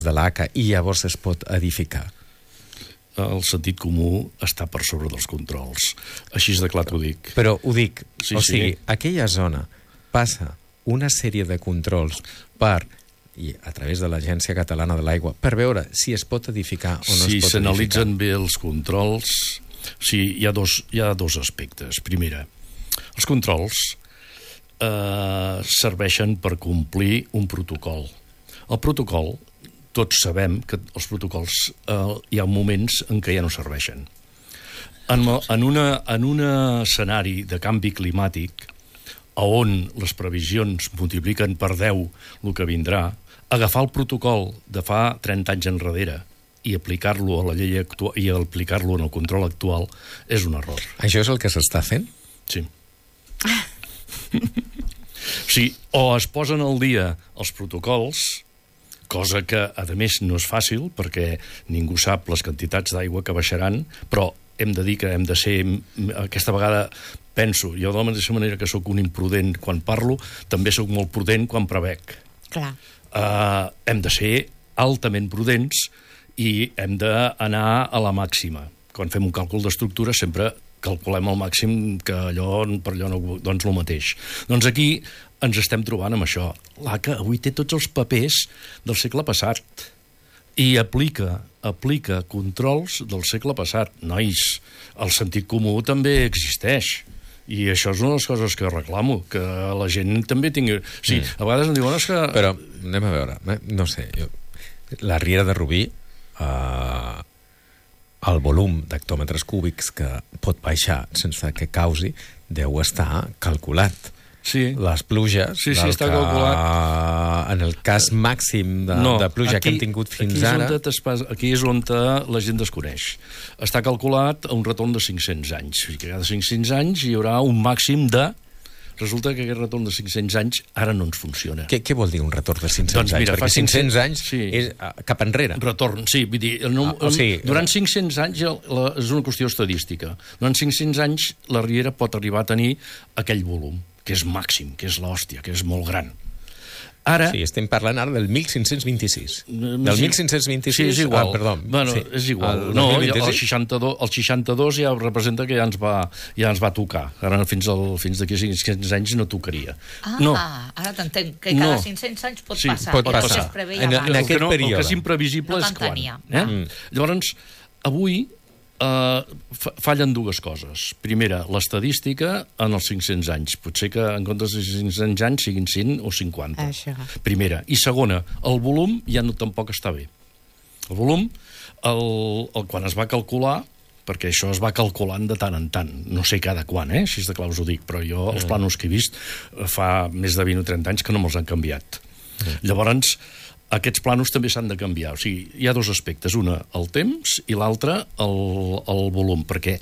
de l'ACA i llavors es pot edificar? El sentit comú està per sobre dels controls. Així de clar t'ho dic. Però ho dic, Sí, o sigui, aquella zona passa una sèrie de controls i a través de l'Agència Catalana de l'Aigua per veure si es pot edificar o no es pot edificar. Si s'analitzen bé els controls, sí, hi ha dos aspectes. Primera, els controls serveixen per complir un protocol. El protocol, tots sabem que els protocols hi ha moments en què ja no serveixen. En un escenari de canvi climàtic on les previsions multipliquen per 10 el que vindrà, agafar el protocol de fa 30 anys enrere i aplicar-lo a la llei actual i aplicar-lo en el control actual és un error. Això és el que s'està fent? Sí. Sí, o es posen al dia els protocols, cosa que, a més, no és fàcil, perquè ningú sap les quantitats d'aigua que baixaran, però hem de dir que hem de ser... Aquesta vegada penso, jo de la mateixa manera que sóc un imprudent quan parlo, també sóc molt prudent quan prevec. Clar. Hem de ser altament prudents i hem d'anar a la màxima. Quan fem un càlcul d'estructura sempre calculem al màxim que allò, per allò no, doncs el mateix. Doncs aquí ens estem trobant amb això. L'ACA avui té tots els papers del segle passat i aplica controls del segle passat. Nois, el sentit comú també existeix. I això és una de les coses que reclamo, que la gent també tingui... Sí, a vegades em diuen... Que... Però anem a veure, no sé, la Riera de Rubí, el volum d'hectòmetres cúbics que pot baixar sense que causi deu estar calculat. Sí. Les pluges, sí, està calculat. En el cas màxim de pluja que hem tingut fins ara... Aquí és on la gent desconeix. Està calculat a un retorn de 500 anys. Que cada 500 anys hi haurà un màxim de... Resulta que aquest retorn de 500 anys ara no ens funciona. Què vol dir un retorn de 500 doncs mira, anys? Perquè 500 anys és cap enrere. Retorn, sí. Vull dir, durant 500 anys és una qüestió estadística. Durant 500 anys la riera pot arribar a tenir aquell volum, que és màxim, que és l'hòstia, que és molt gran. Ara... Sí, estem parlant ara del 1526. Del 1526... Sí, és igual. Perdó. Bueno, sí. És igual. El 62 ja representa que ja ens va tocar. Ara fins d'aquí 500 anys no tocaria. Ara t'entenc, que cada 500 anys pot passar. Pot passar. En aquest període. El que és imprevisible és quan. Llavors, avui fallen dues coses. Primera, l'estadística en els 500 anys. Potser que en comptes de 500 anys siguin 100 o 50. Això. Primera. I segona, el volum ja no tampoc està bé. El volum, quan es va calcular, perquè això es va calculant de tant en tant, no sé cada quan, així de clar us ho dic, però jo els plànols que he vist fa més de 20 o 30 anys que no me'ls han canviat. Llavors, aquests plànols també s'han de canviar. O sigui, hi ha dos aspectes. Una, el temps, i l'altre, el volum. Perquè,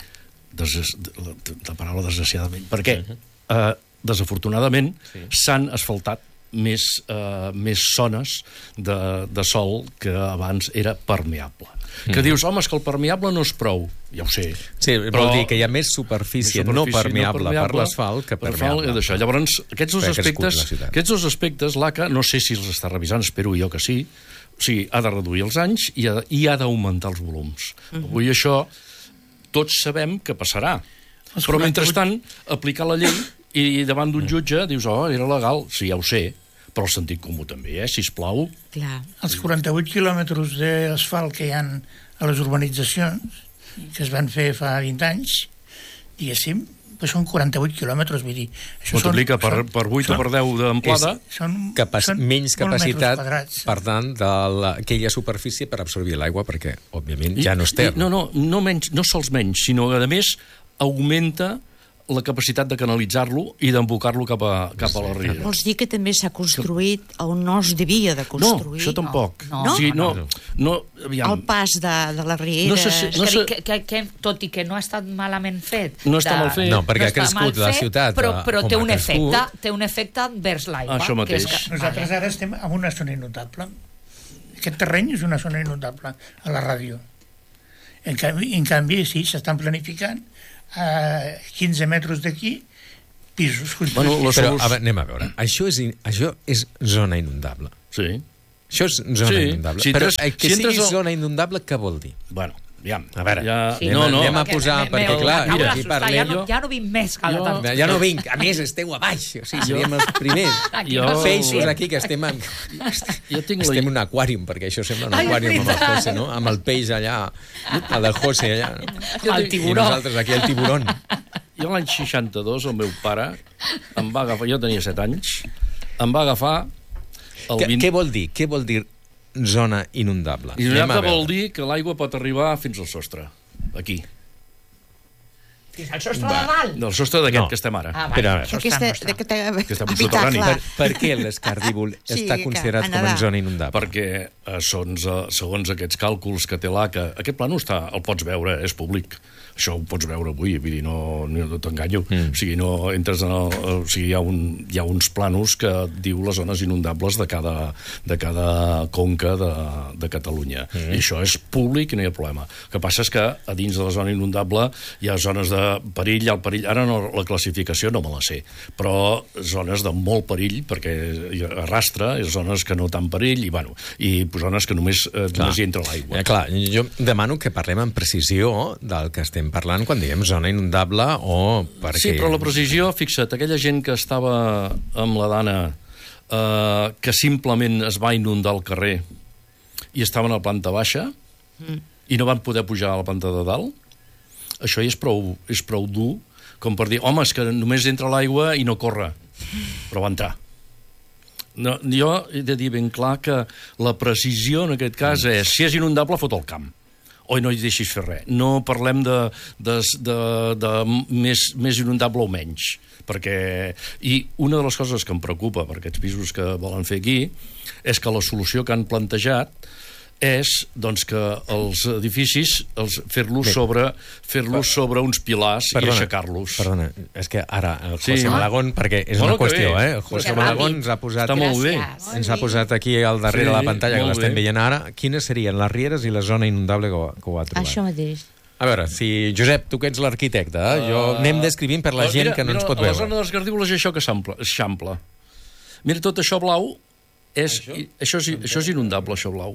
la paraula desgraciadament, perquè desafortunadament s'han asfaltat més zones de sòl que abans era permeable. Que dius, home, és que el permeable no és prou. Ja ho sé. Sí, vol dir que hi ha més superfície no permeable per l'asfalt que permeable. Llavors, aquests dos aspectes, l'ACA, no sé si els està revisant, espero jo que sí, o sigui, ha de reduir els anys i ha d'augmentar els volums. Avui això tots sabem que passarà. Però mentrestant, aplicar la llei i davant d'un jutge dius, era legal. Sí, ja ho sé, però el sentit comú també, sisplau. Clar. Els 48 quilòmetres d'asfalt que hi ha a les urbanitzacions, que es van fer fa 20 anys, diguéssim, pues són 48 quilòmetres, vull dir... Multiplica per 8 o per 10 d'amplada. Són menys capacitat, per tant, d'aquella superfície per absorbir l'aigua, perquè, òbviament, ja no és terra. No sols menys, sinó que, a més, augmenta la capacitat de canalitzar-lo i d'embocar-lo cap a la riera. Vols dir que també s'ha construït on no es devia de construir? No, això tampoc. No? El pas de la riera... Que tot i que no ha estat malament fet... No està mal fet. No, perquè ha crescut la ciutat. Però té un efecte envers l'aigua. Això mateix. Nosaltres ara estem en una zona inundable. Aquest terreny és una zona inundable a la ràdio. En canvi, sí, s'estan planificant a 15 metres d'aquí pisos. Però anem a veure, això és zona inundable. Sí. Això és zona inundable. Però que sigui zona inundable, què vol dir? Bueno, aviam. A veure, anem a posar... Perquè, clar, aquí parlem... Ja no vinc més cada tarda. Ja no vinc. A més, esteu a baix. O sigui, seríem els primers. Peixos aquí, que estem en un aquàrium, perquè això sembla un aquàrium amb el José, no? Amb el peix allà, el del José allà. El tiburó. I nosaltres aquí, el tiburón. Jo l'any 62, el meu pare em va agafar... Jo tenia 7 anys. Em va agafar... Què vol dir? Què vol dir zona inundable? Inundable vol dir que l'aigua pot arribar fins al sostre. Aquí. Fins al sostre de dalt? Del sostre d'aquest que estem ara. Però, que estem subterrani. Per què l'Escardívol està considerat com a zona inundable? Perquè segons aquests càlculs que té l'ACA, aquest plànol el pots veure, és públic. Això ho pots veure avui, vull dir, no t'enganyo. O sigui, no entres en el... O sigui, hi ha uns plànols que diu les zones inundables de cada conca de Catalunya. I això és públic i no hi ha problema. El que passa és que a dins de la zona inundable hi ha zones de perill, hi ha el perill... Ara la classificació no me la sé, però zones de molt perill, perquè arrastra, zones que no tan perill, i zones que només hi entra l'aigua. Clar, jo demano que parlem amb precisió del que estem parlant quan diem zona inundable o perquè... Sí, però la precisió, fixa't, aquella gent que estava amb la Dana que simplement es va inundar el carrer i estaven a la planta baixa i no van poder pujar a la planta de dalt, això és prou dur com per dir, home, és que només entra l'aigua i no corre, però va entrar. No, jo he de dir ben clar que la precisió en aquest cas és, si és inundable, fot el camp. O no hi deixis fer res. No parlem de més inundable o menys. I una de les coses que em preocupa per aquests pisos que volen fer aquí és que la solució que han plantejat és doncs, que els edificis fer-los sobre uns pilars i aixecar-los. Perdona, és que ara el José Malagón, perquè és una qüestió, el José Malagón ens ha posat aquí al darrere de la pantalla, que l'estem veient ara, quines serien les rieres i la zona inundable que ho ha trobat. Això mateix. A veure, si Josep, tu que ets l'arquitecte, anem descrivint per la gent que no ens pot veure. La zona dels Gardívols és això que s'ampla. Mira, tot això blau, això és inundable, això blau.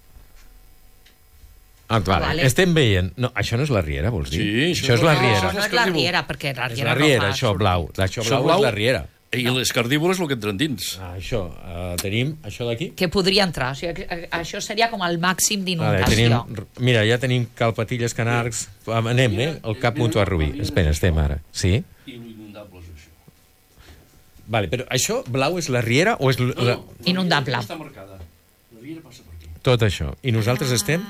Vale. Estem veient... No, això no és la riera, vols dir? Sí, això és la riera. Això no és la riera, perquè la riera no fa... Això blau. Això blau és la riera. I l'Escardívol és el que entra dins. Això, tenim això d'aquí. Que podria entrar. O sigui, això seria com el màxim d'inundació. Mira, ja tenim Calpatilles, Canarcs... Anem, el Cap Mutu a Rubí. Espera, estem ara. Sí? I l'inundable és això. Vale, però això blau és la riera o és... Inundable. Està marcada. La riera passa per aquí. Tot això. I nosaltres estem...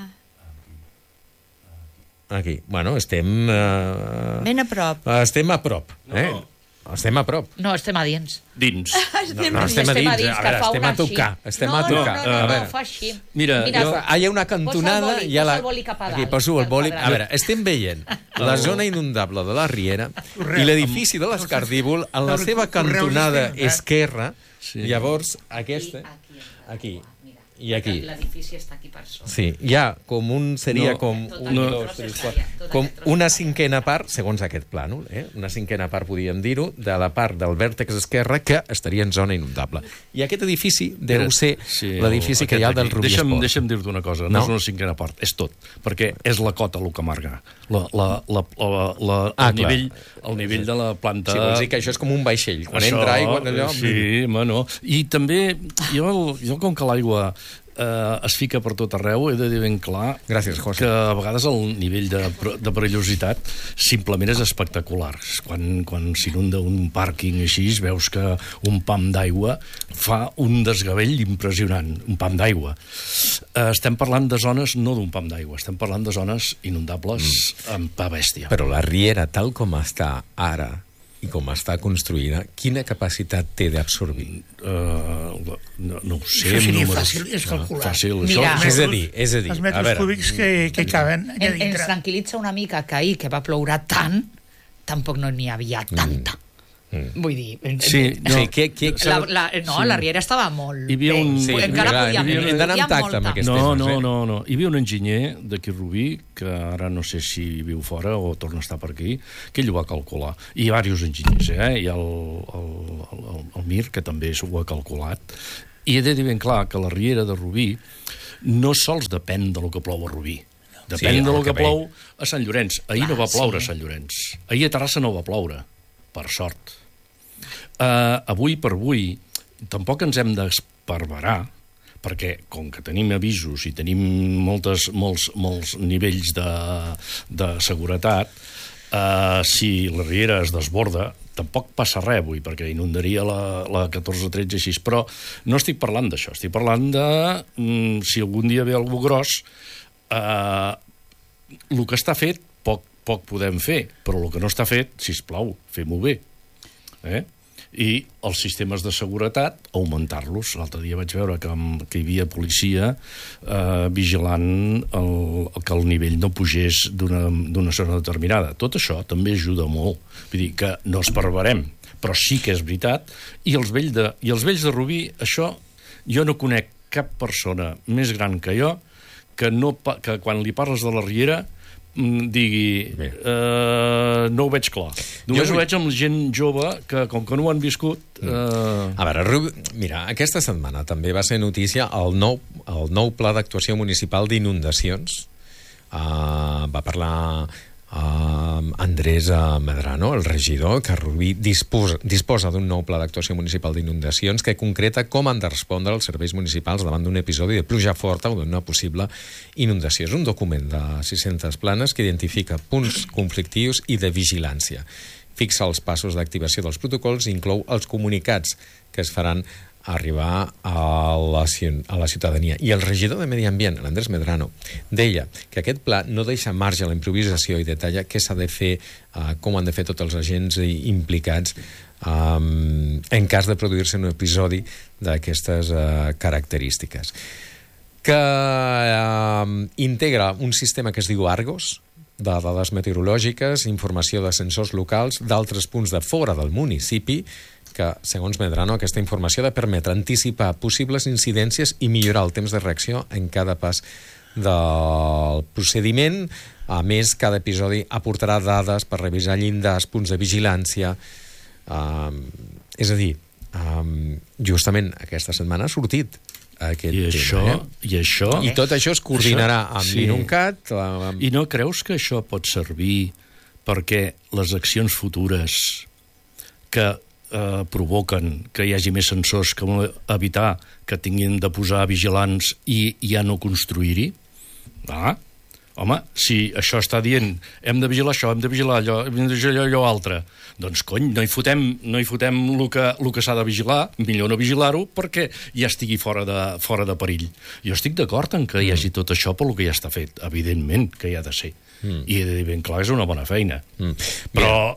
Aquí. Bueno, estem... Ben a prop. Estem a prop, No. Estem a prop. No, estem a dins. Dins. No, estem a dins. A veure, estem a tocar. Estem a tocar. No, fa així. Mira, hi ha una cantonada... Posa el boli cap a dalt. Aquí, poso el boli. A veure, estem veient la zona inundable de la Riera i l'edifici de l'Escardívol en la seva cantonada esquerra. Llavors, aquesta... Aquí. I aquí. L'edifici està aquí per sobre. Sí, hi ha com un... Seria com una cinquena part, segons aquest plànol, una cinquena part, podríem dir-ho, de la part del vèrtex esquerre que estaria en zona inundable. I aquest edifici deu ser l'edifici que hi ha del Rubí Esport. Deixa'm dir-te una cosa, no és una cinquena part, és tot, perquè és la cota el que marca. El nivell de la planta... Sí, vols dir que això és com un vaixell, quan entra aigua d'allò... Sí, no. I també, jo com que l'aigua es fica per tot arreu, he de dir ben clar que a vegades el nivell de perillositat simplement és espectacular. Quan s'inunda un pàrquing així, veus que un pam d'aigua fa un desgavell impressionant, un pam d'aigua. Estem parlant de zones, no d'un pam d'aigua, estem parlant de zones inundables amb pa bèstia. Però la Riera, tal com està ara, i com està construïda, quina capacitat té d'absorbir? No ho sé. Això seria fàcil, és calcular. Mira, és a dir, els metres cúbics que caben allà dintre. Ens tranquil·litza una mica que ahir, que va ploure tant, tampoc no n'hi havia tanta. Vull dir... la Riera estava molt bé. Encara podíem... Hem d'anar amb tacte amb aquests temes. No. Hi havia un enginyer d'aquí Rubí, que ara no sé si viu fora o torna a estar per aquí, que ell ho va calcular. I hi ha diversos enginyers, i el Mir, que també ho ha calculat, I he de dir ben clar que la riera de Rubí no sols depèn del que plou a Rubí. Depèn del que plou a Sant Llorenç. Ahir no va ploure a Sant Llorenç. Ahir a Terrassa no va ploure, per sort. Avui per avui tampoc ens hem d'esparverar, perquè com que tenim avisos i tenim molts nivells de seguretat, si la riera es desborda, tampoc passa res avui, perquè inundaria la 14-13 així, però no estic parlant d'això, estic parlant de si algun dia ve algú gros, el que està fet poc podem fer, però el que no està fet, sisplau, fem-ho bé. I els sistemes de seguretat, augmentar-los. L'altre dia vaig veure que hi havia policia vigilant que el nivell no pugés d'una zona determinada. Tot això també ajuda molt. Vull dir que no esparverem, però sí que és veritat. I els vells de Rubí, això, jo no conec cap persona més gran que jo que quan li parles de la riera digui no ho veig clar. Només ho veig amb gent jove que, com que no ho han viscut... A veure, mira, aquesta setmana també va ser notícia el nou pla d'actuació municipal d'inundacions. Va parlar Andrés Medrano, el regidor, que Rubí disposa d'un nou pla d'actuació municipal d'inundacions que concreta com han de respondre els serveis municipals davant d'un episodi de pluja forta o d'una possible inundació. És un document de 600 planes que identifica punts conflictius i de vigilància. Fixa els passos d'activació dels protocols i inclou els comunicats que es faran arribar a la ciutadania. I el regidor de Medi Ambient, l'Andrés Medrano, deia que aquest pla no deixa marge a la improvisació i detalla què s'ha de fer, com han de fer tots els agents implicats en cas de produir-se un episodi d'aquestes característiques. Que integra un sistema que es diu Argos, de dades meteorològiques, informació de sensors locals d'altres punts de fora del municipi, que, segons Medrano, aquesta informació ha de permetre anticipar possibles incidències i millorar el temps de reacció en cada pas del procediment. A més, cada episodi aportarà dades per revisar llindars, punts de vigilància. És a dir, justament aquesta setmana ha sortit aquest tema. I tot això es coordinarà amb l'INUNCAT. I no creus que això pot servir perquè les accions futures que provoquen que hi hagi més sensors, que evitar que tinguin de posar vigilants i ja no construir-hi? Home, si això està dient hem de vigilar això, hem de vigilar allò, hem de vigilar allò altre, doncs cony, no hi fotem el que s'ha de vigilar, millor no vigilar-ho perquè ja estigui fora de perill. Jo estic d'acord en que hi hagi tot això pel que ja està fet, evidentment que hi ha de ser. I he de dir ben clar, és una bona feina. Però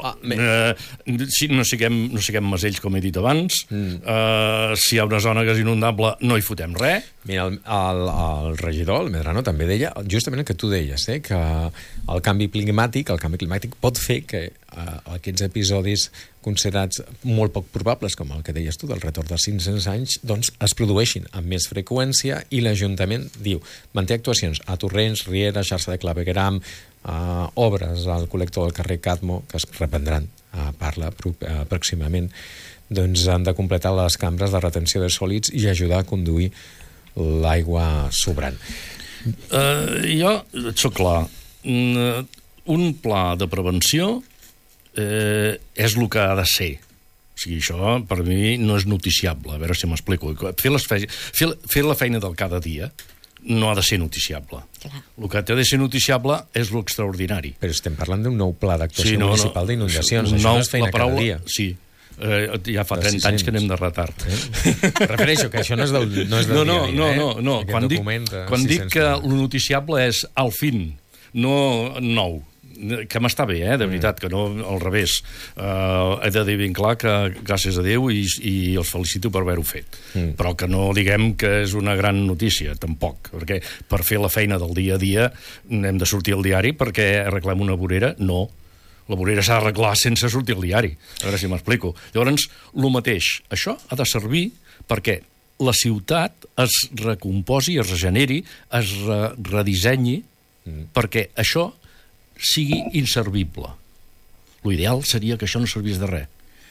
no siguem masells, com he dit abans. Si hi ha una zona que és inundable, no hi fotem res. Mira, el regidor, el Medrano, també deia justament el que tu deies, que el canvi climàtic pot fer que aquests episodis considerats molt poc probables, com el que deies tu, del retorn de 500 anys, doncs es produeixin amb més freqüència i l'Ajuntament diu, manté actuacions a torrents, rieres, xarxa de clavegueram, obres al col·lector del carrer Cadmo, que es reprendran, parla pròximament, doncs han de completar les cambres de retenció de sòlids i ajudar a conduir l'aigua sobrant. Jo et soc clar. Un pla de prevenció és el que ha de ser. O sigui, això per mi no és noticiable. A veure si m'explico. Fer la feina del cada dia no ha de ser noticiable. Clar. El que ha de ser noticiable és l'extraordinari. Però estem parlant d'un nou pla d'actuació municipal d'inundacions. Això no és feina cada dia. Sí. Ja fa 30 anys que anem de retard. Refereixo que això no és del diari. No. Quan dic que el noticiable és al fin, no nou, que m'està bé, de veritat, que no al revés. He de dir ben clar que gràcies a Déu i els felicito per haver-ho fet. Però que no diguem que és una gran notícia, tampoc, perquè per fer la feina del dia a dia hem de sortir al diari perquè arreglem una vorera? No. La vorera s'ha d'arreglar sense sortir al diari. A veure si m'explico. Llavors, el mateix. Això ha de servir perquè la ciutat es recomposi, es regeneri, es redissenyi, perquè això sigui inservible. L'ideal seria que això no servís de res.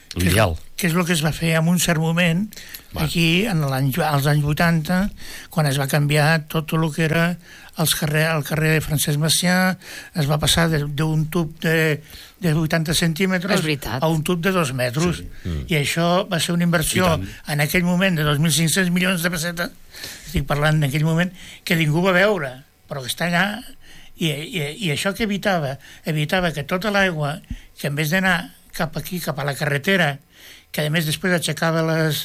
l'ideal. Que és el que es va fer en un cert moment aquí, als anys 80, quan es va canviar tot el que era el carrer de Francesc Macià, es va passar d'un tub de 80 centímetres a un tub de 2 metres. I això va ser una inversió en aquell moment de 2.500 milions de pessetes, estic parlant d'aquell moment, que ningú va veure, però que està allà. I això que evitava que tota l'aigua, que en vez d'anar cap aquí, cap a la carretera, que a més després aixecava les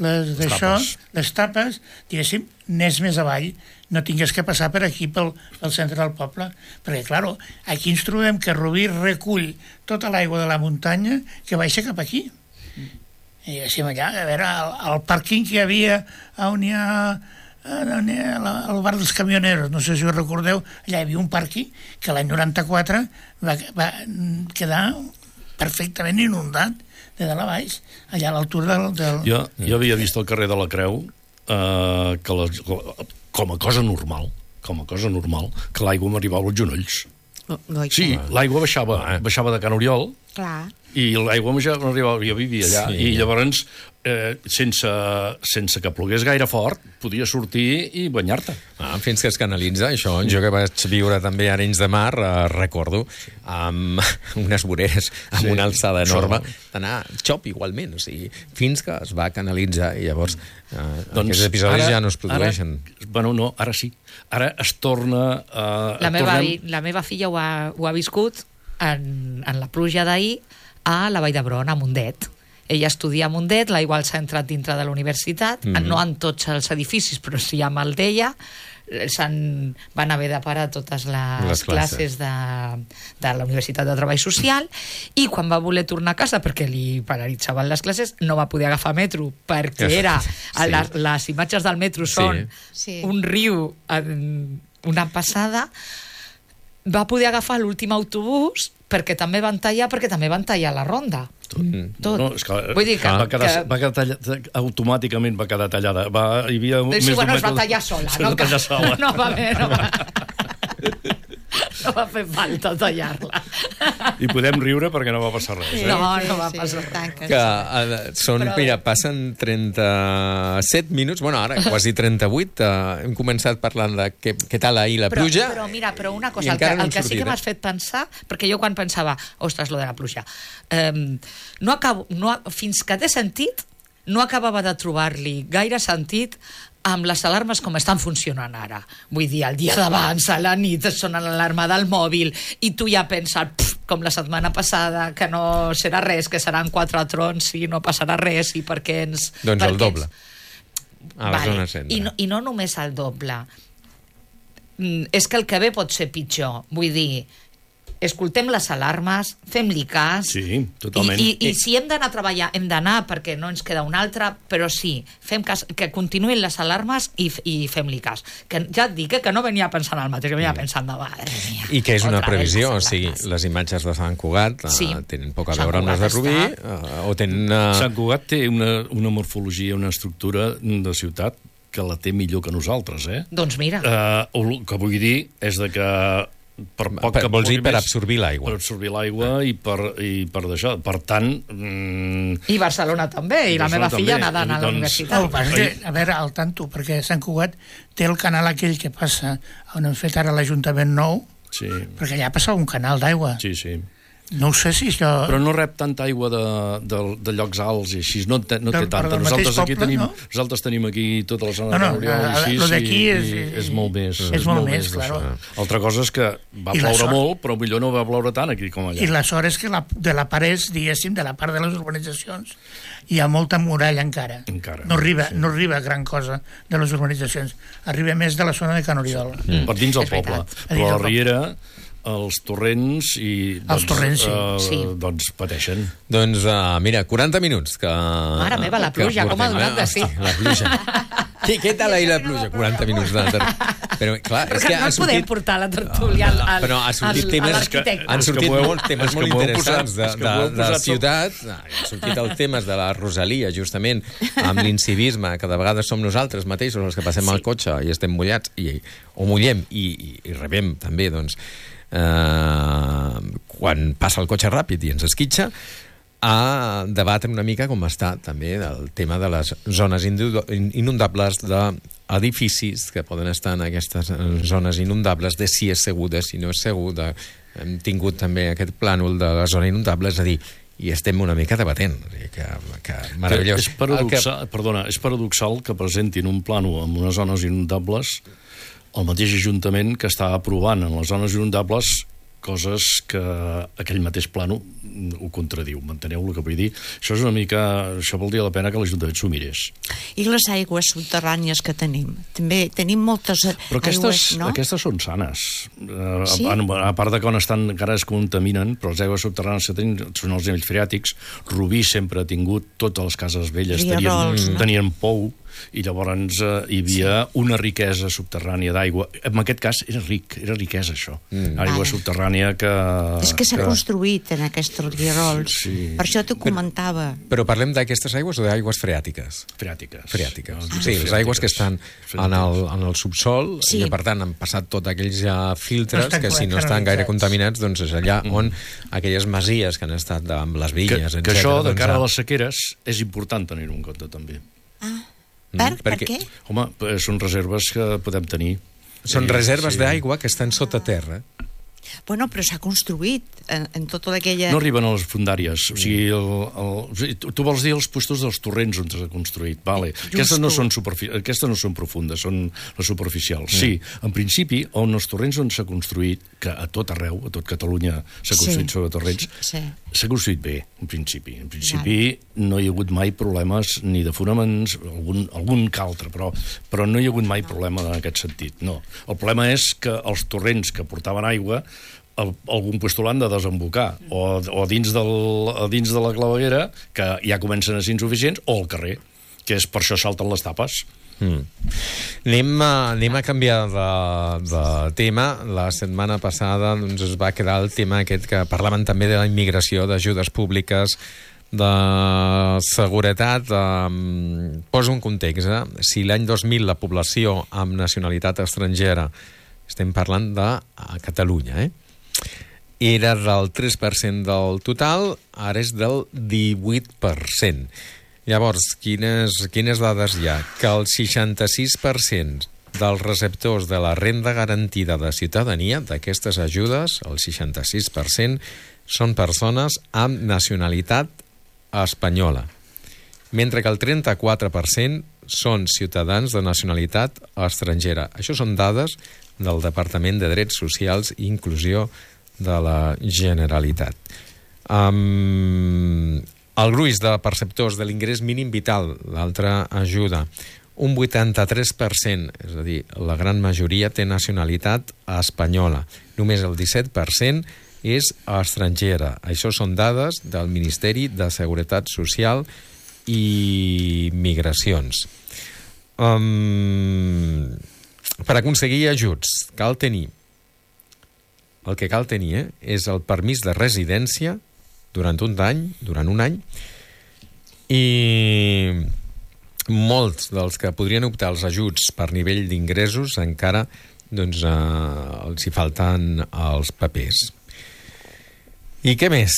tapes, diguéssim, anés més avall, no tingués que passar per aquí, pel centre del poble, perquè, clar, aquí ens trobem que Rubí recull tota l'aigua de la muntanya que baixa cap aquí. I diguéssim, allà, a veure, el pàrquing que hi havia on hi ha al bar dels camioneros, no sé si ho recordeu, allà hi havia un pàrquing que l'any 94 va quedar perfectament inundat de dalt a baix, allà a l'altura del... Jo havia vist al carrer de la Creu que com a cosa normal, que l'aigua m'arribava als genolls. Sí, l'aigua baixava de Can Oriol. Clar. I l'aigua m'arribava, jo vivia allà, i llavors, sense que plogués gaire fort, podia sortir i banyar-te. Fins que es canalitza, això. Jo que vaig viure també a Arenys de Mar, recordo, amb unes voreres amb una alçada enorme, d'anar xop igualment, o sigui, fins que es va canalitzar, i llavors aquests episodis ja no es produeixen. Bueno, no, ara sí. Ara es torna... La meva filla ho ha viscut en la pluja d'ahir a la Vall d'Hebron, a Mundet. Ella estudia a Mundet, l'aigua els ha entrat dintre de la universitat, no en tots els edificis, però sí amb el d'ella, van haver de parar totes les classes de la Universitat de Treball Social, i quan va voler tornar a casa, perquè li paralitzaven les classes, no va poder agafar metro, perquè les imatges del metro són un riu, una passada. Va poder agafar l'últim autobús perquè també van tallar la ronda. Tot. No, és que, vull dir que... Va quedar tallada, automàticament va quedar tallada. Hi havia es va tallar sola. No va haver... No va fer falta tallar-la. I podem riure perquè no va passar res. No va passar res. Mira, passen 37 minuts, bueno, ara quasi 38, hem començat parlant de què tal ahir la pluja. Però una cosa, el que sí que m'has fet pensar, perquè jo quan pensava, ostres, lo de la pluja, fins que t'he sentit, no acabava de trobar-li gaire sentit amb les alarmes com estan funcionant ara. Vull dir, el dia d'abans, a la nit, sona l'alarma del mòbil i tu ja penses, com la setmana passada, que no serà res, que seran 4 trons i no passarà res, i per què ens... Doncs el doble. A la zona centre. I no només el doble. És que el que ve pot ser pitjor. Vull dir, escoltem les alarmes, fem-li cas. Sí, totalment. I si hem d'anar a treballar, hem d'anar perquè no ens queda una altra, però sí, fem cas, que continuïn les alarmes i fem-li cas. Que ja et dic que no venia pensant el mateix, venia pensant de... I que és una previsió, o sigui, les imatges de Sant Cugat tenen poc a veure amb les de Rubí, o tenen... Sant Cugat té una morfologia, una estructura de ciutat que la té millor que nosaltres, Doncs mira. El que vull dir és de que vols dir per absorbir l'aigua. Per absorbir l'aigua i per d'això. Per tant... I Barcelona també, i la meva filla nedant a la universitat. A veure, al tanto, perquè Sant Cugat té el canal aquell que passa on han fet ara l'Ajuntament nou, perquè allà passa un canal d'aigua. Sí. No ho sé si això... Però no rep tanta aigua de llocs alts i així, no té tanta. Nosaltres tenim aquí tota la zona de Oriol i és molt més. És molt més, clar. Altra cosa és que va ploure molt, però millor no va ploure tant aquí com allà. I la sort és que de la part, diguéssim, de la part de les urbanitzacions, hi ha molta muralla encara. No arriba gran cosa de les urbanitzacions. Arriba més de la zona de Can Oriol. Per dins del poble. Però a la Riera... els torrents doncs pateixen. Doncs mira, 40 minuts que... Mare meva, la pluja, com ha donat de sí. La pluja. Què tal ahir la pluja? 40 minuts de... Però clar, és que no podem portar la tertúlia a l'arquitecte. Han sortit molts temes molt interessants de ciutat. Han sortit els temes de la Rosalia, justament, amb l'incivisme, que de vegades som nosaltres mateixos els que passem al cotxe i estem mullats, o mullem i rebem també, doncs, quan passa el cotxe ràpid i ens esquitxa. a debatre una mica com està també el tema de les zones inundables d'edificis que poden estar en aquestes zones inundables, de si és segur, de si no és segur. Hem tingut també aquest plànol de la zona inundable, és a dir, i estem una mica debatent. Que meravellós. És paradoxal que presentin un plànol amb unes zones inundables el mateix Ajuntament que està aprovant en les zones inundables coses que aquell mateix plànol ho contradiu. M'enteneu el que vull dir? Això és una mica... Això valdria la pena que l'Ajuntament s'ho mirés. I les aigües subterrànies que tenim? També tenim moltes aigües, no? Aquestes són sanes. Sí? A part de quan encara es contaminen, però les aigües subterrànies que tenim són els nivells freàtics. Rubí sempre ha tingut, totes les cases velles tenien pou, i llavors hi havia una riquesa subterrània d'aigua. En aquest cas era riquesa, això. Aigua subterrània que... És que s'ha construït en aquests rierols. Sí. Per això t'ho comentava. Però parlem d'aquestes aigües o d'aigües freàtiques? Freàtiques. Sí, les aigües que estan en el subsol, i que per tant han passat tots aquells filtres que si no estan gaire contaminats, doncs és allà on aquelles masies que han estat amb les vinyes, etc. Que això, de cara a les sequeres, és important tenir-ho en compte, també. Per què? Home, són reserves que podem tenir. Són reserves d'aigua que estan sota terra. Bueno, però s'ha construït en tota aquella... No arriben a les fondàries. O sigui, tu vols dir els puestos dels torrents on s'ha construït. Vale. Aquestes no són profundes, són les superficials. Sí, en principi, on els torrents on s'ha construït, que a tot arreu, a tot Catalunya s'ha construït sobre torrents, s'ha construït bé, en principi. En principi no hi ha hagut mai problemes ni de fonaments, algun que altre, però no hi ha hagut mai problema en aquest sentit. No. El problema és que els torrents que portaven aigua algun puesto l'han de desembocar o dins de la claveguera, que ja comencen a ser insuficients, o al carrer, que és per això salten les tapes. Anem a canviar de tema. La setmana passada doncs, es va quedar el tema aquest que parlaven també de la immigració, d'ajudes públiques, de seguretat. Poso un context. Si l'any 2000 la població amb nacionalitat estrangera, estem parlant de Catalunya, era del 3% del total, ara és del 18%. Llavors, quines dades hi ha? Que el 66% dels receptors de la renda garantida de ciutadania, d'aquestes ajudes, el 66%, són persones amb nacionalitat espanyola, mentre que el 34% són ciutadans de nacionalitat estrangera. Això són dades del Departament de Drets Socials i Inclusió de la Generalitat. El gruix de perceptors de l'ingrés mínim vital, l'altra ajuda, un 83%, és a dir, la gran majoria té nacionalitat espanyola. Només el 17% és estrangera. Això són dades del Ministeri de Seguretat Social i Migracions. Per aconseguir ajuts cal tenir, el que cal tenir és el permís de residència durant un any, i molts dels que podrien optar als ajuts per nivell d'ingressos encara doncs, els hi falten els papers. I què més?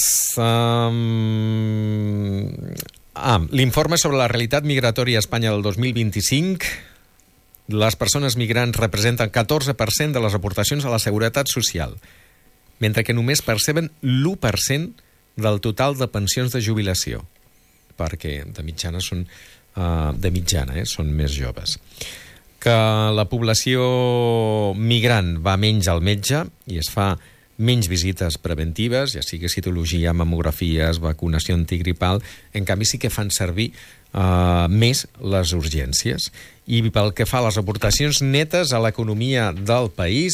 L'informe sobre la realitat migratòria a Espanya del 2025. Les persones migrants representen 14% de les aportacions a la Seguretat Social, mentre que només perceben l'1% del total de pensions de jubilació, perquè de mitjana són més joves. Que la població migrant va menys al metge i es fa menys visites preventives, ja sigui citologia, mamografies, vacunació antigripal, en canvi sí que fan servir més les urgències. I pel que fa a les aportacions netes a l'economia del país,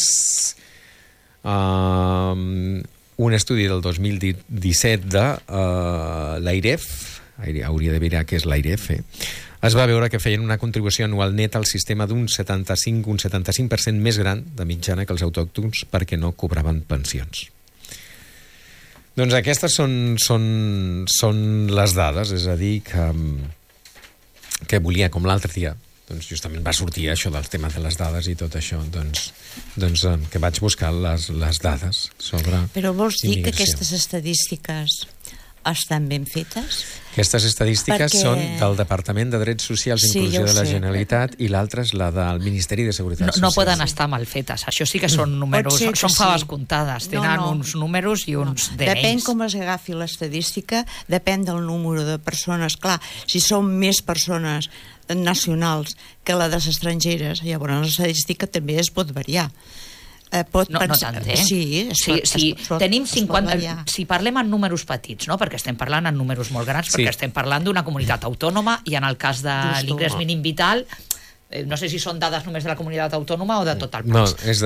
un estudi del 2017 de l'AIREF, hauria de mirar què és l'AIREF, es va veure que feien una contribució anual neta al sistema d'un 75% més gran de mitjana que els autòctons perquè no cobraven pensions. Doncs aquestes són les dades, és a dir, que volia, com l'altre dia, doncs justament va sortir això del tema de les dades i tot això, doncs que vaig buscar les dades sobre Però vols dir immigració. que aquestes estadístiques estan ben fetes. Aquestes estadístiques són del Departament de Drets Socials i Inclusió de la Generalitat i l'altra és la del Ministeri de Seguretat Social. No poden estar mal fetes. Això sí que són números, són faves comptades. Tenen uns números i uns DNIs. Depèn com es agafi l'estadística, depèn del número de persones. Clar, si són més persones nacionals que la de les estrangeres, llavors l'estadística també es pot variar. No tant, eh? Sí, tenim 50... Si parlem en números petits, no? Perquè estem parlant en números molt grans, perquè estem parlant d'una comunitat autònoma i en el cas de l'ingrés mínim vital, no sé si són dades només de la comunitat autònoma o de tot el país. No, és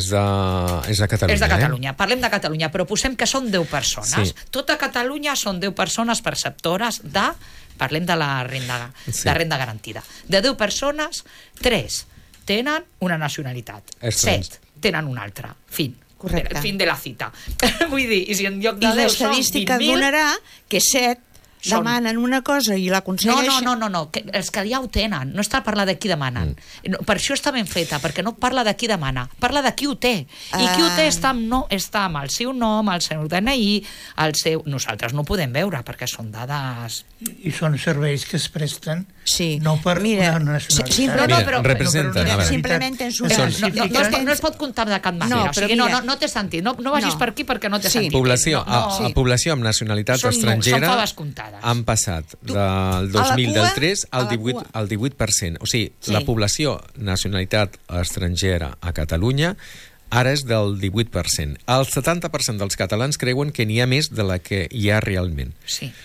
de Catalunya. És de Catalunya. Parlem de Catalunya, però posem que són 10 persones. Tota Catalunya són 10 persones perceptores de... Parlem de la renda garantida. De 10 persones, 3 tenen una nacionalitat. 7 tenen una altra. Fin. Correcte. Fin de la cita. Vull dir, i si en lloc de 10 són 20.000... I l'estadística donarà que 7 demanen una cosa i l'aconsegueixen... No, els que ja ho tenen. No està parlant de qui demanen. Per això està ben feta, perquè no parla de qui demana, parla de qui ho té. I qui ho té està amb el seu nom, el seu DNI, Nosaltres no ho podem veure, perquè són dades... I són serveis que es presten no per una nacionalitat. Representen... Simplement tens un... No es pot comptar de cap manera. No té sentit. No vagis per aquí perquè no té sentit. Població amb nacionalitats estrangeres han passat del 2003 al 18%. O sigui, la població nacionalitat estrangera a Catalunya ara és del 18%. El 70% dels catalans creuen que n'hi ha més de la que hi ha realment. Sí.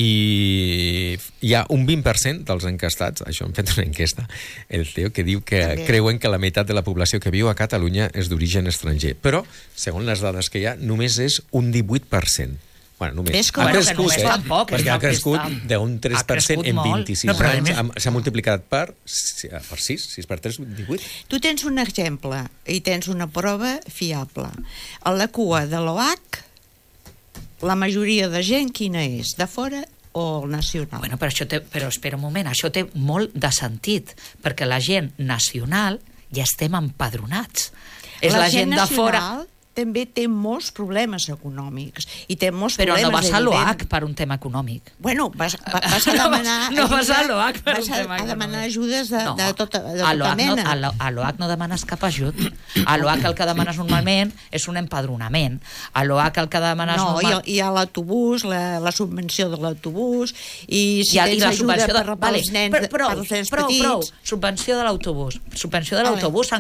I hi ha un 20% dels encastats, això hem fet una enquesta, el CEO, que diu que creuen que la meitat de la població que viu a Catalunya és d'origen estranger. Però, segons les dades que hi ha, només és un 18%. Bueno, només. Ha crescut, perquè ha crescut d'un 3% en 26 anys. S'ha multiplicat per 6 per 3, 18. Tu tens un exemple i tens una prova fiable. A la cua de l'OH, la majoria de gent quina és? De fora o nacional? Bueno, però espera un moment, això té molt de sentit, perquè la gent nacional ja estem empadronats. És la gent de fora... també té molts problemes econòmics i té molts problemes... Però no vas a l'OH per un tema econòmic. Bueno, vas a demanar... No vas a l'OH per un tema econòmic. Vas a demanar ajudes de tota mena. A l'OH no demanes cap ajut. A l'OH el que demanes normalment és un empadronament. A l'OH el que demanes... No, hi ha l'autobús, la subvenció de l'autobús, i si tens ajuda per als nens petits... Prou, subvenció de l'autobús. Subvenció de l'autobús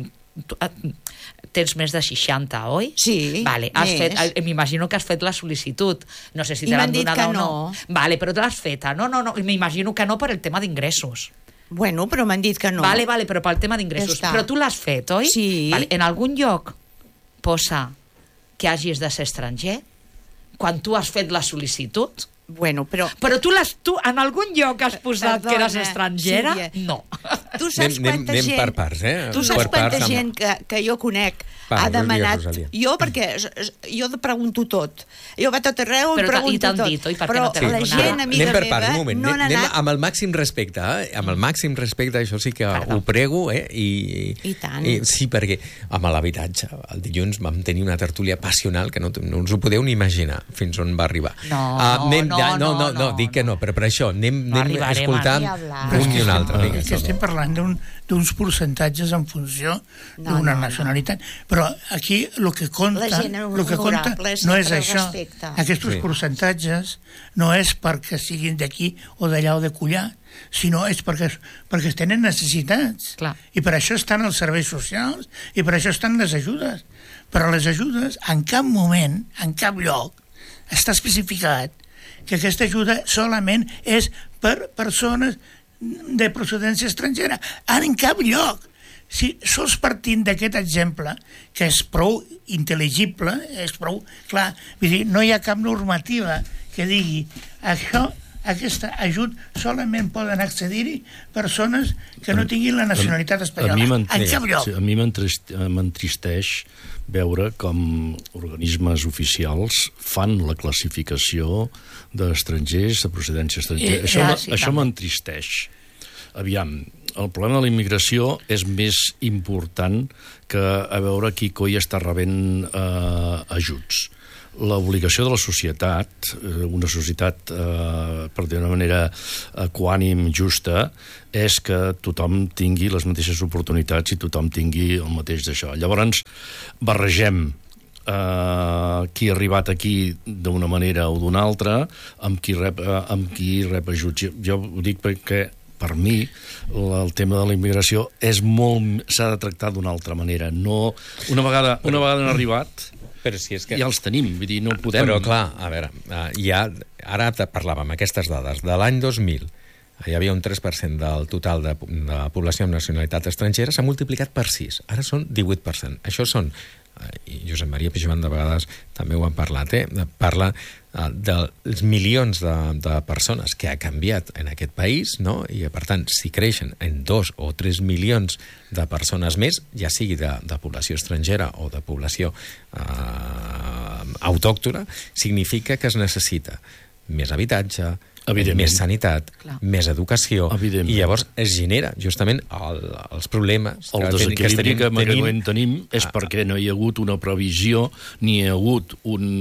tens més de 60, oi? Sí, m'imagino que has fet la sol·licitud. No sé si te l'han donada o no. Vale, però te l'has feta. No, m'imagino que no per el tema d'ingressos. Bueno, però m'han dit que no. Vale, però pel tema d'ingressos. Però tu l'has fet, oi? Sí. Vale, en algun lloc posa que hagis de ser estranger? Quan tu has fet la sol·licitud? Bueno, però tu en algun lloc has posat que eres estrangera? No. Tu saps quanta gent... Anem per parts, eh? Tu saps quanta gent que jo conec ha demanat... Jo, perquè jo pregunto tot. Jo vaig tot arreu i pregunto tot. Però la gent, amiga meva, no han anat... Anem amb el màxim respecte, amb el màxim respecte, això sí que ho prego, I tant. Sí, perquè amb l'habitatge, el dilluns vam tenir una tertúlia passional que no us ho podeu ni imaginar fins on va arribar. No, dic que no, però per això anem escoltant un i un altre. Estem parlant d'uns percentatges en funció d'una nacionalitat, però aquí el que compta no és això. Aquests percentatges no és perquè siguin d'aquí o d'allà o de collà, sinó és perquè tenen necessitats. I per això estan els serveis socials i per això estan les ajudes. Però les ajudes en cap moment, en cap lloc, està especificat que aquesta ajuda solament és per persones de procedència estrangera. En cap lloc. Si sols partint d'aquest exemple, que és prou intel·ligible, és prou clar, vull dir, no hi ha cap normativa que digui aquest ajut solament poden accedir-hi persones que no tinguin la nacionalitat espanyola. En cap lloc. A mi m'entristeix veure com organismes oficials fan la classificació d'estrangers, de procedència estrangera. Això m'entristeix. Aviam, problema de la immigració és més important que a veure qui coi està rebent ajuts. L'obligació de la societat, una societat, per dir d'una manera equànim, justa, és que tothom tingui les mateixes oportunitats i tothom tingui el mateix d'això. Llavors, barregem qui ha arribat aquí d'una manera o d'una altra amb qui rep ajuts. Jo ho dic perquè per mi el tema de la immigració s'ha de tractar d'una altra manera. No, una vegada han arribat, però si és que... ja els tenim, vull dir, no podem... Però clar, a veure, ara parlàvem aquestes dades. De l'any 2000 hi havia un 3% del total de població amb nacionalitat estrangera, s'ha multiplicat per 6. Ara són 18%. Això són, i Josep Maria Pijoan de vegades també ho han parlat, parla dels milions de persones que ha canviat en aquest país, no? I per tant, si creixen en 2 o 3 milions de persones més, ja sigui de població estrangera o de població autòctona, significa que es necessita més habitatge, més sanitat, més educació, i llavors es genera justament els problemes. El desequilibri que tenim és perquè no hi ha hagut una previsió ni hi ha hagut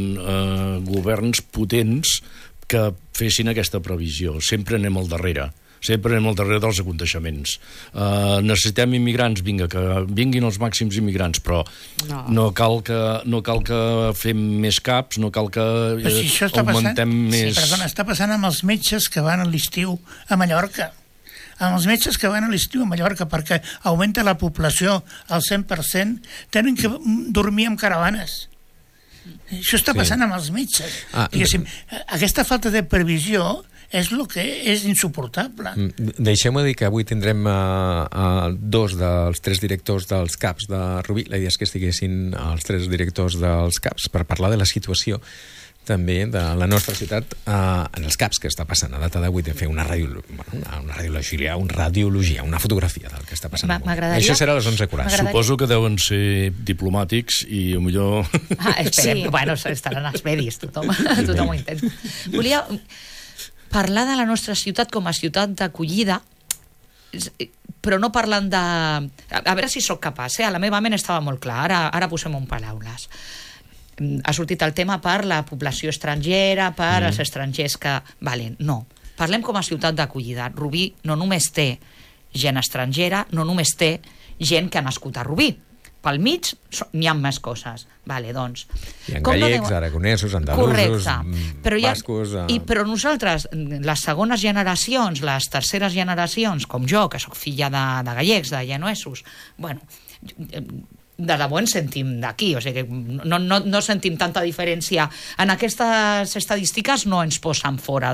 governs potents que fessin aquesta previsió. Sempre anem al darrere. Sempre anem al darrere dels aconteixements. Necessitem immigrants, que vinguin els màxims immigrants, però no cal que fem més caps, no cal que augmentem més... Perdona, està passant amb els metges que van a l'estiu a Mallorca. Amb els metges que van a l'estiu a Mallorca, perquè augmenta la població al 100%, tenen que dormir en caravanes. Això està passant amb els metges. Diguéssim, aquesta falta de previsió és el que és insuportable. Deixeu-me dir que avui tindrem dos dels 3 directors dels CAPs de Rubí. La idea és que estiguessin els 3 directors dels CAPs per parlar de la situació també de la nostra ciutat en els CAPs que està passant. A data d'avui de fer una radiologia, una fotografia del que està passant. Això serà a les 11:40. Suposo que deuen ser diplomàtics i millor... Esperem. Bueno, estaran els medis, tothom ho intenta. Volia parlar de la nostra ciutat com a ciutat d'acollida, però no parlant de... A veure si sóc capaç, a la meva ment estava molt clar, ara posem en paraules. Ha sortit el tema per la població estrangera, per els estrangers que... Vale, no, parlem com a ciutat d'acollida. Rubí no només té gent estrangera, no només té gent que ha nascut a Rubí. Pel mig n'hi ha més coses. Vale, doncs... Hi ha gallecs, aragonesos, andalusos, bascos... Però nosaltres, les segones generacions, les terceres generacions, com jo, que sóc filla de gallecs, de genuesos, bueno, de debò ens sentim d'aquí, o sigui que no sentim tanta diferència. En aquestes estadístiques no ens posen fora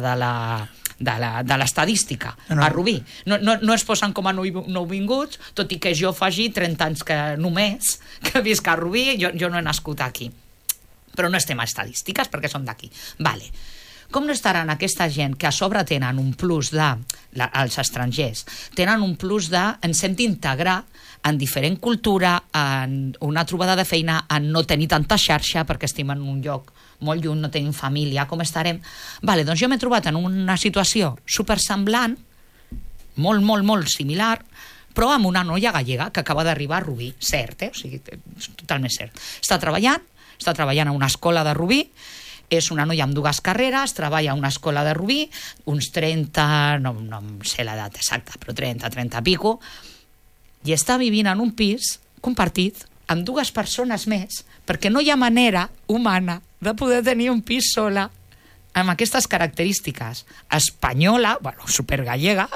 de l'estadística a Rubí. No es posen com a nouvinguts, tot i que jo faci 30 anys que visc a Rubí, jo no he nascut aquí. Però no estem a estadístiques perquè som d'aquí. Vale. Com no estaran aquesta gent que a sobre tenen un plus els estrangers, tenen un plus ens hem d'integrar en diferent cultura, en una trobada de feina, en no tenir tanta xarxa perquè estem en un lloc molt lluny, no tenim família, com estarem? Vale, doncs jo m'he trobat en una situació supersemblant, molt, molt, molt similar, però amb una noia gallega que acaba d'arribar a Rubí. Cert, o sigui, totalment cert. Està treballant a una escola de Rubí, és una noia amb 2 carreres, treballa a una escola de Rubí, uns 30, no sé l'edat exacta, però 30 pico, i està vivint en un pis compartit amb 2 persones més, perquè no hi ha manera humana de poder tenir un pis sola amb aquestes característiques. Espanyola, bueno, supergallega,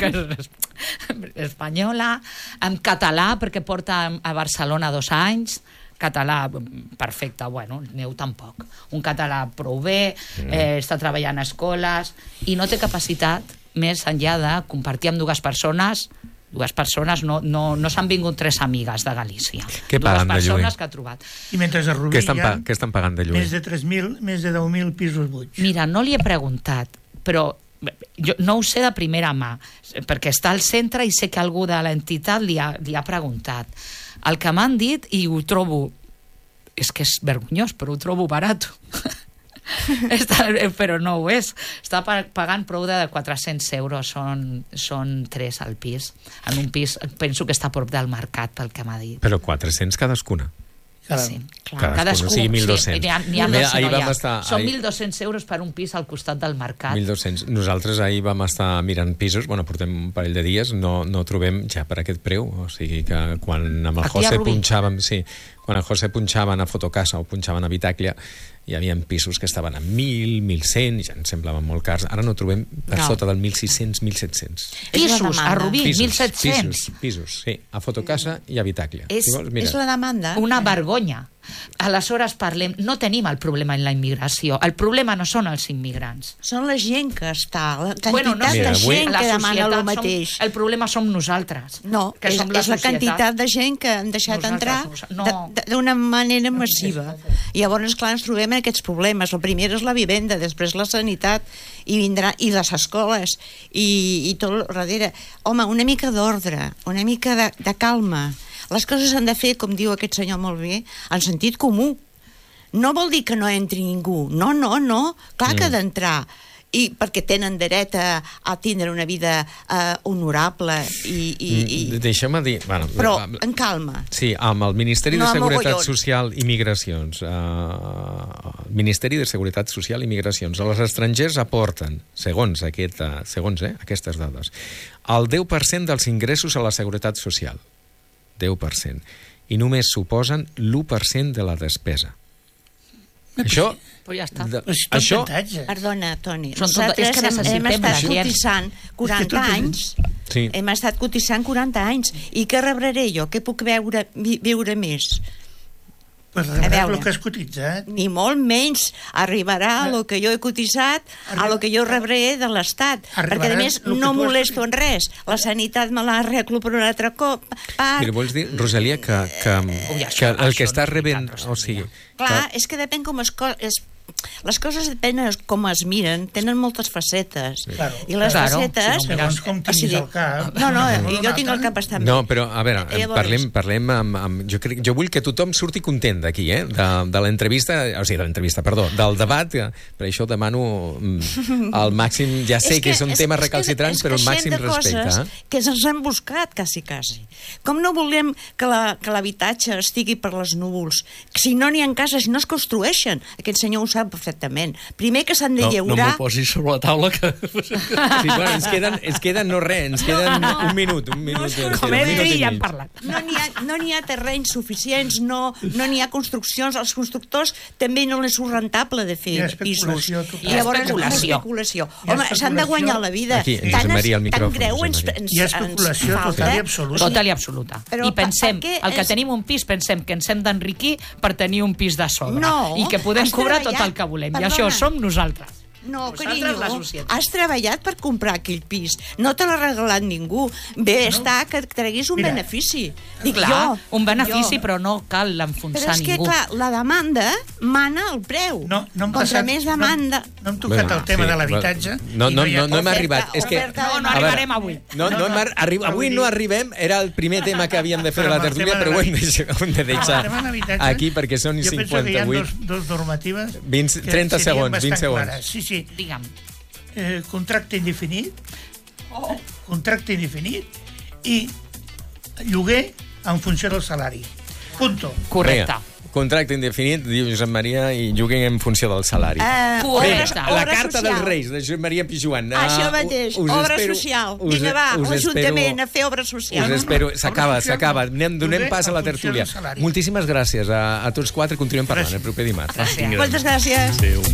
espanyola, en català, perquè porta a Barcelona 2 anys, català perfecte, bueno, el meu tampoc. Un català prou bé, està treballant a escoles i no té capacitat més enllà de compartir amb 2 persones. 2 persones, no s'han vingut 3 amigues de Galícia. Què paguen de lloguer? 2 persones que ha trobat. I mentre a Rubí què estan pagant de lloguer? Més de 3.000, més de 10.000 pisos buits. Mira, no li he preguntat, però jo no ho sé de primera mà, perquè està al centre i sé que algú de l'entitat li ha preguntat. El que m'han dit, i ho trobo, és que és vergonyós, però ho trobo barat. Però no ho és. Està pagant prou de 400 euros, són 3 al pis. En un pis, penso que està a prop del mercat, pel que m'ha dit. Però 400 cadascuna. Sí, cadascú, sí, 1.200. Sí, n'hi ha Són 1.200 euros per un pis al costat del mercat. 1.200. Nosaltres ahir vam estar mirant pisos, portem un parell de dies, no trobem ja per aquest preu, o sigui que quan amb el José punxàvem, quan el José punxaven a Fotocasa o punxaven a Bitàclia, hi havia pisos que estaven a 1.000, 1.100, ja ens semblaven molt cars. Ara no trobem per sota del 1.600, 1.700. Pisos, a Rubí, 1.700. Pisos, sí, a Fotocasa i a Bitàclia. És la demanda. Una vergonya. Aleshores parlem, no tenim el problema en la immigració, el problema no són els immigrants. Són la gent que està, la quantitat de gent que demana el mateix. El problema som nosaltres. No, és la quantitat de gent que han deixat entrar d'una manera massiva. I llavors, clar, ens trobem en aquests problemes. El primer és la vivenda, després la sanitat, i les escoles, i tot darrere. Home, una mica d'ordre, una mica de calma. Les coses s'han de fer, com diu aquest senyor molt bé, en sentit comú. No vol dir que no entri ningú. No. Clar que ha d'entrar. I perquè tenen dret a tindre una vida honorable i... Deixa'm dir... Però en calma. Sí, amb el Ministeri de Seguretat Social i Migracions. El Ministeri de Seguretat Social i Migracions. Els estrangers aporten, segons aquestes dades, el 10% dels ingressos a la Seguretat Social. 10%. I només suposen l'1% de la despesa. Això... Però ja està. Això... Perdona, Toni. Nosaltres hem estat cotitzant 40 anys. Hem estat cotitzant 40 anys. I què rebré jo? Què puc viure més? Pues rebràs el que has cotitzat. Ni molt menys. Arribarà a lo que jo he cotitzat, a lo que jo rebré de l'Estat. Perquè, a més, no molesto en res. La sanitat me l'arreglo per un altre cop. Mira, vols dir, Rosalia, que el que està rebent... O sigui... Clar, és que depèn com les coses depèn com es miren, tenen moltes facetes. I les facetes... Segons com tinguis el cap... No, jo tinc el cap bastant bé. No, però, a veure, parlem amb... Jo vull que tothom surti content d'aquí, de l'entrevista, del debat, per això demano el màxim... Ja sé que són temes recalcitrants, però el màxim respecte. Que ens hem buscat, quasi. Com no volem que l'habitatge estigui per les núvols? Si no n'hi ha cases, no es construeixen. Aquest senyor ho sap perfectament. Primer que s'han de lliurar... No m'ho posis sobre la taula que... Sí, bueno, ens queda no res, ens queden un minut. Com he dit, ja hem parlat. No n'hi ha terrenys suficients, no n'hi ha construccions, els constructors també no les és rentable de fer pisos. Hi ha especulació. Home, s'han de guanyar la vida. Aquí, Maria, el micròfon. Hi ha especulació total i absoluta. I pensem, el que tenim un pis, pensem que ens hem d'enriquir per tenir un pis de sobre. I que podem cobrar tot el que volem. I això som nosaltres. No, carinyo, has treballat per comprar aquell pis. No te l'ha regalat ningú. Bé, està que treguis un benefici. Dic jo. Un benefici, però no cal enfonsar ningú. Però és que, clar, la demanda mana el preu. Contra més demanda... No hem tocat el tema de l'habitatge. No hem arribat. No arribarem avui. Avui no arribem. Era el primer tema que havíem de fer a la tertúlia, però ho hem de deixar aquí perquè són 58. Jo penso que hi ha dos normatives 30 segons, 20 segons. Sí. Digue'm. Contracte indefinit i lloguer en funció del salari. Punto. Correcte. Contracte indefinit, diu Josep Maria, i lloguer en funció del salari. La carta dels Reis, de Josep Maria Pijuan. Això mateix, obra social. Vinga, va, l'Ajuntament a fer obra social. Us espero, s'acaba. Donem pas a la tertúlia. Moltíssimes gràcies a tots quatre, continuem parlant el proper dimarts. Moltes gràcies.